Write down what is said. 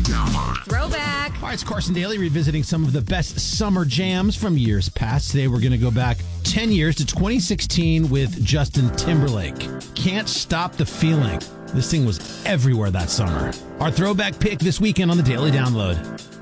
Download. Throwback. All right, it's Carson Daly revisiting some of the best summer jams from years past. Today we're going to go back 10 years to 2016 with Justin Timberlake. Can't Stop the Feeling. This thing was everywhere that summer. Our throwback pick this weekend on the Daily Download.